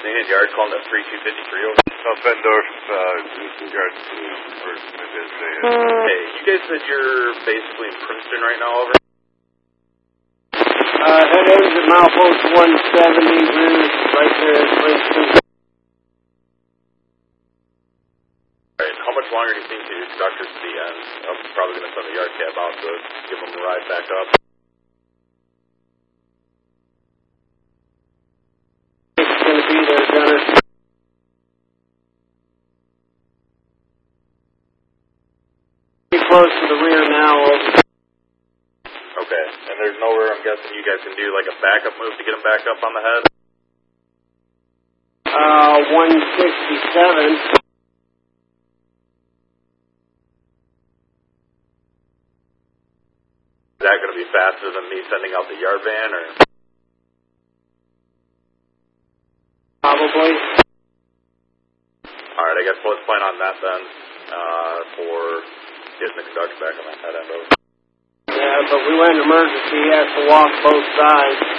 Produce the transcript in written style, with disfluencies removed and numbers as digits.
St. Anne Yard calling that 3253 over. Ben Dorf, yard 2, first midday. Hey, you guys said you're basically in Princeton right now, over? That ends at milepost 170, we're right there at Princeton. Alright, how much longer do you think you're stuck to the end? I'm probably going to send the yard cab out to give them a ride back up. It's going to be there, Gunner. Pretty close to the rear now, over. Okay, and there's nowhere I'm guessing you guys can do like a backup move to get them back up on the head? 167. Is that going to be faster than me sending out the yard van, or? Probably. Alright, I guess let's plan on that then, for getting the conductor back on that head end over. Yeah, but we went emergency. He has to walk both sides.